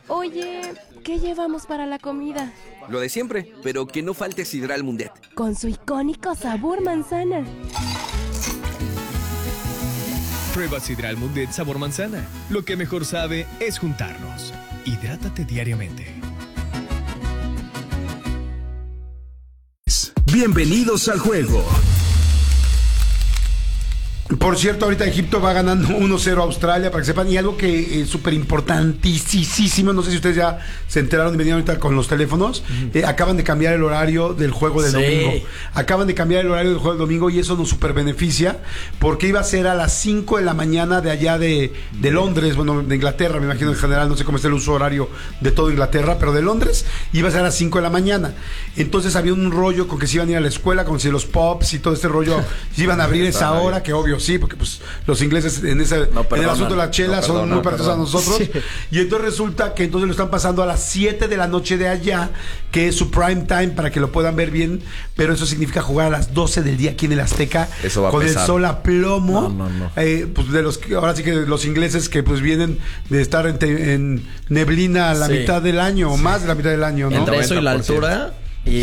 Oye, ¿qué llevamos para la comida? Lo de siempre, pero que no falte Sidral Mundet. Con su icónico sabor manzana. Prueba Sidral Mundet sabor manzana. Lo que mejor sabe es juntarnos. Hidrátate diariamente. Bienvenidos al juego. Por cierto, ahorita Egipto va ganando 1-0 a Australia, para que sepan, y algo que es súper importantísimo, no sé si ustedes ya se enteraron y venían ahorita con los teléfonos, acaban de cambiar el horario del juego del domingo. Acaban de cambiar el horario del juego del domingo y eso nos súper beneficia, porque iba a ser a las 5 de la mañana de allá de Londres, bueno, de Inglaterra, me imagino en general, no sé cómo es el uso horario de todo Inglaterra, pero de Londres iba a ser a las 5 de la mañana. Entonces había un rollo con que se iban a ir a la escuela, como si los pubs y todo este rollo se iban a abrir esa hora, que obvio sí, porque pues los ingleses en el asunto de la chela son muy parecidos a nosotros. Sí. Y entonces resulta que entonces lo están pasando a las 7 de la noche de allá, que es su prime time para que lo puedan ver bien, pero eso significa jugar a las 12 del día aquí en el Azteca, eso va con a pesar. El sol a plomo. Pues de los, ahora sí que los ingleses que pues vienen de estar en neblina a la mitad del año, o más de la mitad del año, ¿no? Entre eso y la altura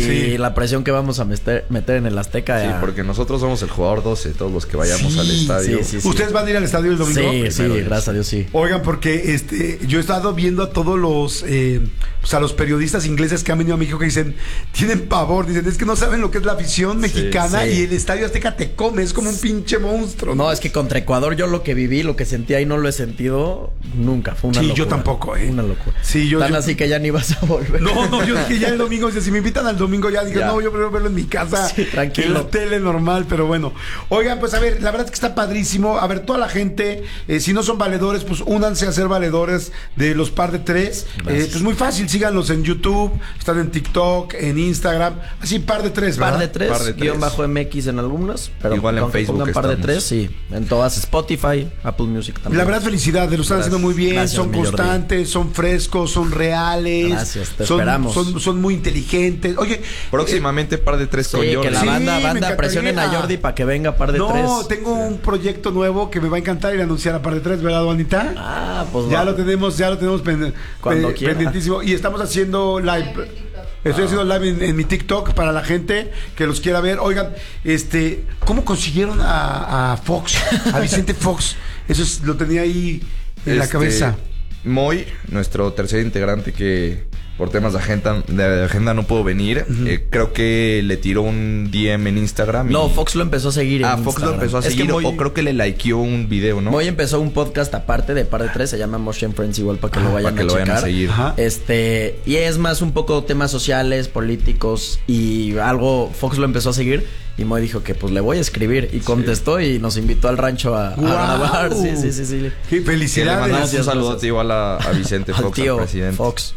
y la presión que vamos a meter en el Azteca. Sí, porque nosotros somos el jugador 12, todos los que vayamos al estadio. ¿Ustedes van a ir al estadio el domingo? Sí, gracias a Dios, sí. Oigan, porque yo he estado viendo a todos los pues a los periodistas ingleses que han venido a México que dicen, tienen pavor, dicen, es que no saben lo que es la afición mexicana y el estadio Azteca te come, es como un pinche monstruo. No, es que contra Ecuador yo lo que viví, lo que sentí ahí no lo he sentido nunca, fue una locura. Sí, yo tampoco, Una locura. Sí, Tan así que ya ni vas a volver. No, yo dije ya el domingo, si me invitan al domingo ya dije, no, yo prefiero verlo en mi casa, tranquilo, en la tele normal, pero bueno. Oigan, pues a ver, la verdad es que está padrísimo. A ver, toda la gente, si no son valedores, pues únanse a ser valedores de los par de tres. Pues muy fácil, síganlos en YouTube, están en TikTok, en Instagram, así par de tres, ¿verdad? Par de tres, guión bajo MX en algunas, pero igual en Facebook pongan par de tres, sí, en todas, Spotify, Apple Music también. La verdad, felicidades, lo están haciendo muy bien, gracias, son constantes, son frescos, son reales. Gracias, te esperamos. Son muy inteligentes. Oye, próximamente par de tres con Jordi. Que la banda presionen a Jordi para que venga par de tres. No, tengo un proyecto nuevo que me va a encantar ir a anunciar a par de tres, ¿verdad, Juanita? Pues ya lo tenemos pendientísimo. Y estamos haciendo live. Estoy haciendo live en mi TikTok para la gente que los quiera ver. Oigan, ¿cómo consiguieron a Fox, a Vicente Fox? Eso lo tenía ahí en la cabeza. Moy, nuestro tercer integrante que por temas de agenda no pudo venir. Creo que le tiró un DM en Instagram. No, Fox lo empezó a seguir en Instagram. Fox lo empezó a seguir, o creo que le likeó un video, ¿no? Moy empezó un podcast aparte de par de tres, se llama Motion Friends, igual para que lo vayan a checar. Seguir. Y es más un poco temas sociales, políticos y algo. Fox lo empezó a seguir y Moy dijo que pues le voy a escribir y contestó y nos invitó al rancho a grabar. Sí. Qué felicidades. Le mandamos un saludo igual a Vicente Fox, tío al presidente. Fox.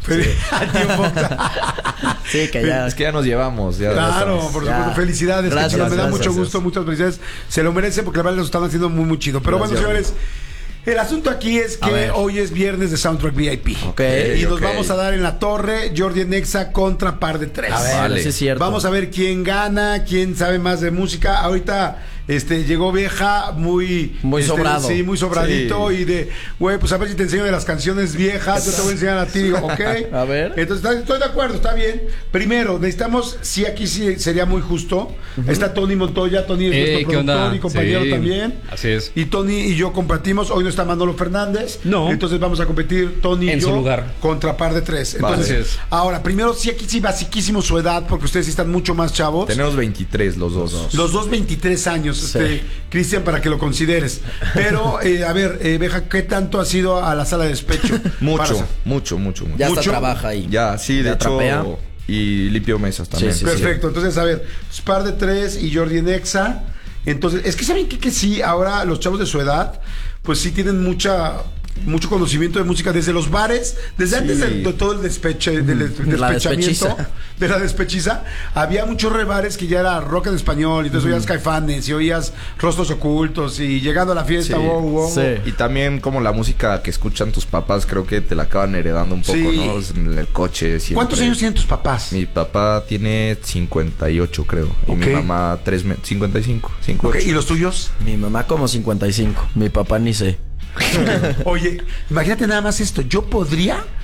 Sí, que ya. Es que ya nos llevamos. Claro, por supuesto. Felicidades. Gracias, me da mucho gusto, muchas felicidades. Se lo merece porque la verdad lo están haciendo muy, muy chido. Pero bueno, señores, el asunto aquí es que hoy es viernes de Soundtrack VIP. Y nos vamos a dar en la torre Jordi Nexa contra par de tres. A ver, sí es cierto. Vamos a ver quién gana, quién sabe más de música. Ahorita llegó Vieja muy sobrado. Sí, muy sobradito. Y güey, pues a ver si te enseño de las canciones viejas. Yo te voy a enseñar a ti, ¿ok? A ver. Entonces, estoy de acuerdo, está bien. Primero, necesitamos, aquí sí sería muy justo. Está Tony Montoya. Tony es nuestro productor y compañero también. Así es. Y Tony y yo compartimos. Hoy no está Manolo Fernández. No. Entonces vamos a competir Tony y yo contra par de tres. Entonces, ahora, primero, aquí sí basiquísimo su edad, porque ustedes sí están mucho más chavos. Tenemos 23 los dos. Los dos 23 años. Cristian, para que lo consideres. Pero, a ver, Beja, ¿qué tanto has ido a la sala de despecho? Mucho. Ya hasta trabaja ahí. Ya, sí, de hecho. Trapea. Y limpio mesas también. Sí, perfecto. Entonces, a ver, par de tres y Jordi Nexa. Entonces, es que saben que sí, ahora los chavos de su edad, pues sí tienen mucho conocimiento de música desde los bares, desde antes de todo el despechamiento, de la despechiza, había muchos bares que ya era rock en español, y entonces oías Caifanes y oías Rostros Ocultos y llegando a la fiesta, Y también como la música que escuchan tus papás, creo que te la acaban heredando un poco, ¿no? En el coche siempre. ¿Cuántos años tienen tus papás? Mi papá tiene 58, creo, y mi mamá 55. ¿Y los tuyos? Mi mamá como 55, mi papá ni sé. Oye, imagínate nada más esto. Yo podría